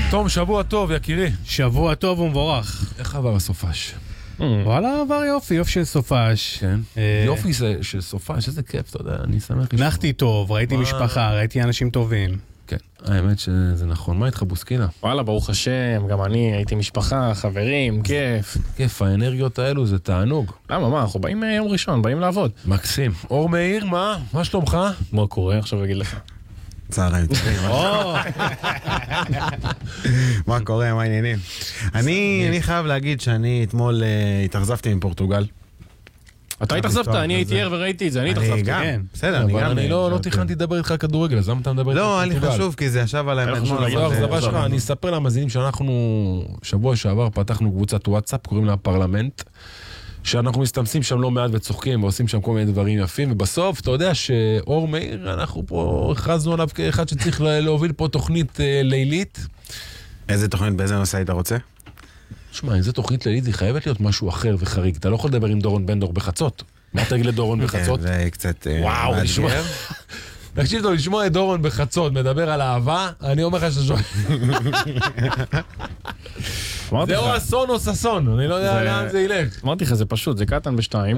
תום, שבוע טוב, יקירי. שבוע טוב ומבורך. איך עבר הסופש? וואלה, עבר יופי, יופי של סופש. כן. יופי של סופש, איזה כיף, אתה יודע, אני שמח. נחתי טוב, ראיתי משפחה, ראיתי אנשים טובים. כן, האמת שזה נכון. מה איתך בוסקינה? וואלה, ברוך השם, גם אני הייתי משפחה, חברים, כיף. כיף, האנרגיות האלו זה תענוג. למה, מה, אנחנו באים יום ראשון, באים לעבוד. מקסים. אור מאיר, מה שלומך? מה קורה? עכשיו אגיד לך. צהריים טובים. מה קורה, מה העניינים? אני חייב להגיד שאני אתמול התאכזבתי מפורטוגל. אתה התאכזבת, אני הייתי ער וראיתי את זה, אני התאכזבתי. גם, בסדר, אני גם. אני לא תכננתי לדבר איתך כדורגל, אז למה אתה מדבר איתך לא, כדורגל? היה לי חשוב, כי זה ישב עליהם. אני אספר למאזינים שאנחנו שבוע שעבר פתחנו קבוצת וואטסאפ, קוראים לה פרלמנט, שאנחנו מסתמסים שם לא מעט וצוחקים ועושים שם כל מיני דברים יפים, ובסוף אתה יודע שאור מאיר, אנחנו פה הכרזנו עליו כאחד שצריך להוביל פה תוכנית לילית. איזה תוכנית, באיזה נושא היית רוצה? שמע, אם זו תוכנית לילית, היא חייבת להיות משהו אחר וחריג. אתה לא יכול לדבר עם דורון בן דור בחצות. מה תגיד לדורון בחצות? זה קצת... וואו, נשמע... תקשיב טוב, לשמוע את דורון בחצות מדבר על אהבה, אני אומר לך ששואל. זה או אסון או ססון, אני לא יודע לאן זה ילך. אמרתי לך, זה פשוט, זה קטן בשתיים.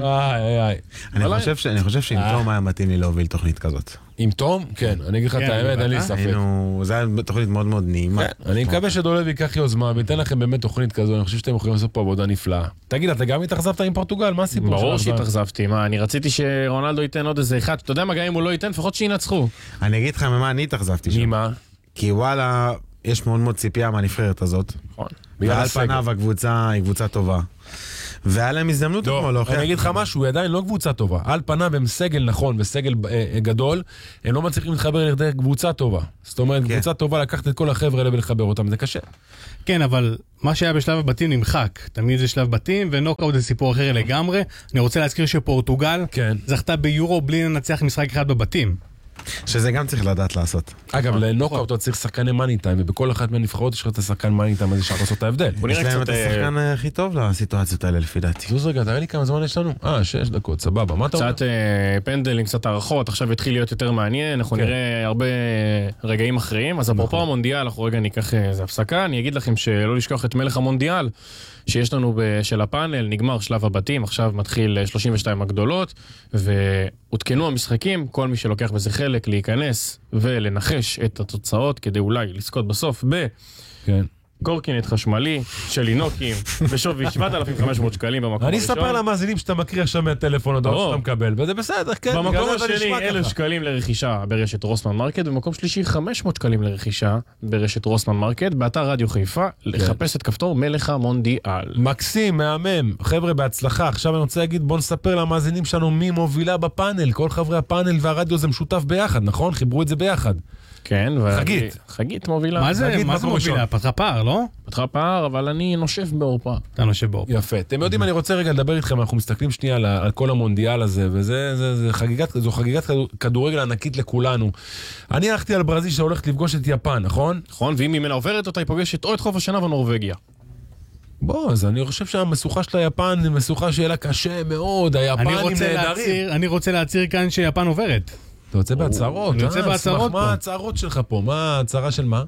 אני חושב שעם תום היה מתאים לי להוביל תוכנית כזאת. עם תום? כן, אני אגיד לך את האמת, אין לי ספק. זה היה תוכנית מאוד מאוד נעימה. אני מקווה שדולב ייקח יוזמה, ויתן לכם באמת תוכנית כזו, אני חושב שאתם יכולים לעשות פה עבודה נפלאה. תגיד, אתה גם התאכזבת עם פורטוגל? מה הסיפור? ברור שהתאכזבתי, מה, אני רציתי שרונלדו ייתן עוד איזה אחד, אתה יודע מה, גם אם הוא לא ייתן, לפחות שינצחו. אני אגיד לך ממה אני התאכזבתי שם. ממה? כי וואלה, יש מאוד מאוד ציפייה מהנבחרת הזאת. נכון. ועל פניו הקבוצה היא קבוצה טובה. והיה להם הזדמנות אתמול להוכיח. אני אגיד לך משהו, היא עדיין לא קבוצה טובה. על פניו הם סגל נכון וסגל גדול, הם לא מצליחים להתחבר לכדי קבוצה טובה. זאת אומרת, קבוצה טובה לקחת את כל החבר'ה האלה ולחבר אותם, זה קשה. כן, אבל מה שהיה בשלב הבתים נמחק. תמיד זה שלב בתים, ונוקאוט זה סיפור אחר לגמרי. אני רוצה להזכיר שפורטוגל זכתה ביורו בלי לנצח משחק אחד בבתים. שזה גם צריך לדעת לעשות. אגב, לנוקאוט אתה צריך שחקני מאני טיים, ובכל אחת מהנבחרות יש לך את השחקן מאני טיים, אז יש לך לעשות את ההבדל. יש להם את השחקן הכי טוב לסיטואציות האלה לפי דעתי. זוז רגע, תראה לי כמה זמן יש לנו? 6 דקות, סבבה, מה אתה אומר? קצת פנדלים, קצת הערכות, עכשיו התחיל להיות יותר מעניין, אנחנו נראה הרבה רגעים אחרים, אז אפרופו המונדיאל, אנחנו רגע ניקח איזה הפסקה, אני אגיד לכם שלא לשכוח את מלך המונדיאל, שיש לנו של הפאנל, נגמר שלב הבתים, עכשיו מתחיל 32 הגדולות, והותקנו המשחקים, כל מי שלוקח בזה חלק להיכנס ולנחש את התוצאות, כדי אולי לזכות בסוף קורקינט חשמלי של אינוקים בשווי 7,500 שקלים במקום הראשון. אני אספר למאזינים שאתה מקריא עכשיו מהטלפון הדור שאתה מקבל, וזה בסדר, כן. במקום השני 1,000 שקלים לרכישה ברשת רוסמן מרקט, ובמקום שלישי 500 שקלים לרכישה ברשת רוסמן מרקט, באתר רדיו חיפה, לחפש את כפתור מלך המונדיאל. מקסים, מהמם. חבר'ה, בהצלחה. עכשיו אני רוצה להגיד, בוא נספר למאזינים שלנו מי מובילה בפאנל. כל חברי הפאנל והרדיו זה משותף ביחד, נכון? חיברו את זה ביחד. כן, חגית. חגית מובילה. מה זה מובילה? פתחה פער, לא? פתחה פער, אבל אני נושף בעורפה. אתה נושף בעורפה. יפה. אתם יודעים, אני רוצה רגע לדבר איתכם, אנחנו מסתכלים שנייה על כל המונדיאל הזה, זו חגיגת כדורגל ענקית לכולנו. אני הלכתי על ברזיל שהולכת לפגוש את יפן, נכון? נכון, ואם ממנה עוברת אותה, היא פוגשת או את חוף השנה ונורווגיה. בוא, אז אני חושב שהמסוכה של היפן היא מסוכה שאלה קשה מאוד, היפנים נהדרים. אני רוצה להצהיר כאן שיפן עוברת. אתה רוצה בהצהרות? אני רוצה בהצהרות פה. מה ההצהרות שלך פה? מה ההצהרה של מה?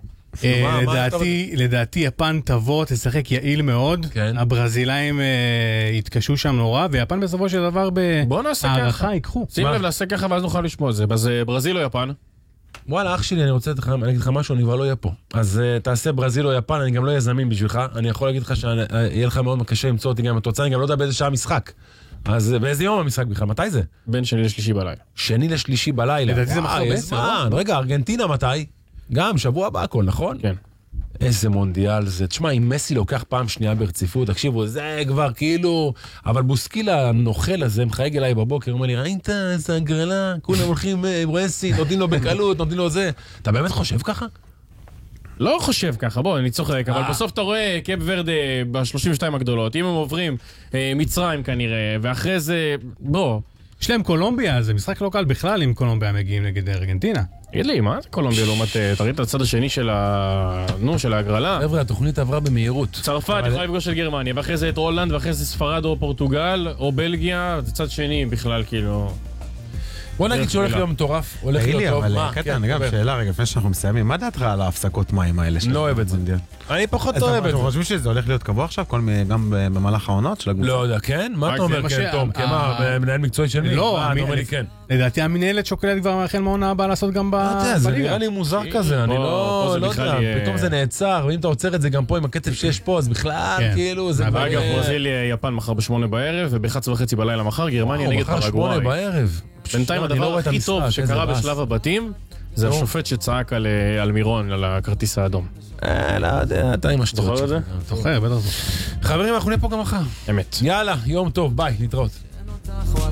לדעתי יפן תבוא, תשחק יעיל מאוד. הברזילאים יתקשו שם נורא, ויפן בסופו של דבר בהערכה ייקחו. שים לב, נעשה ככה ואז נוכל לשמוע את זה. אז ברזיל או יפן? וואלה, אח שלי, אני רוצה להגיד לך משהו, אני כבר לא אהיה פה. אז תעשה ברזיל או יפן, אני גם לא אהיה זמין בשבילך. אני יכול להגיד לך שיהיה לך מאוד קשה למצוא אותי גם התוצאה, אני גם לא יודע באיזה שעה משחק. אז באיזה יום המשחק בכלל? מתי זה? בין שני לשלישי בלילה. שני לשלישי בלילה. לדעתי זה מחר בעצם. רגע, ארגנטינה מתי? גם, שבוע הבא הכל, נכון? כן. איזה מונדיאל זה. תשמע, אם מסי לוקח פעם שנייה ברציפות, תקשיבו, זה כבר כאילו... אבל בוסקילה הנוכל הזה מחייג אליי בבוקר, אומר לי, ראית איזה הגרלה? כולם הולכים עם מסי, נותנים לו בקלות, נותנים לו זה. אתה באמת חושב ככה? לא חושב ככה, בוא, אני צוחק, אבל בסוף אתה רואה קאפ ורדה ב-32 הגדולות, אם הם עוברים מצרים כנראה, ואחרי זה, בוא. יש להם קולומביה, זה משחק לא קל בכלל אם קולומביה מגיעים נגד ארגנטינה. תגיד לי, מה זה קולומביה לעומת, תראי את הצד השני של ההגרלה? חבר'ה, התוכנית עברה במהירות. צרפת יכולה לפגוש את גרמניה, ואחרי זה את הולנד, ואחרי זה ספרד או פורטוגל, או בלגיה, זה צד שני בכלל כאילו... בוא נגיד שהולך להיות מטורף, הולך להיות טוב. אבל קטן, גם שאלה רגע, לפני שאנחנו מסיימים, מה דעתך על ההפסקות מים האלה? לא אוהב את זה. אני פחות אוהב את זה. אתם חושבים שזה הולך להיות קבוע עכשיו, גם במהלך העונות של הגבול? לא יודע, כן? מה אתה אומר כן, תום? כמה, מנהל מקצועי של מי? לא, אתה אומר לי כן. לדעתי המנהלת שוקלת כבר החל מהעונה הבאה לעשות גם בליגה. זה נראה לי מוזר כזה, אני לא יודע, פתאום זה נעצר, ואם אתה עוצר את זה גם פה עם הקצב שיש פה, אז בכלל, כאילו, זה... אגב, ברזיליה, יפן מחר ב8 בערב, וב11:30 בלילה מחר, גרמניה נגד פרגוואי. בינתיים הדבר הכי טוב שקרה בשלב הבתים, זה השופט שצעק על מירון, על הכרטיס האדום. לא יודע, אתה עם השטרות. זוכר את זה? זוכר, בטח זוכר. חברים, אנחנו נהיה פה גם מחר. אמת. יאללה, יום טוב, ביי, להתראות.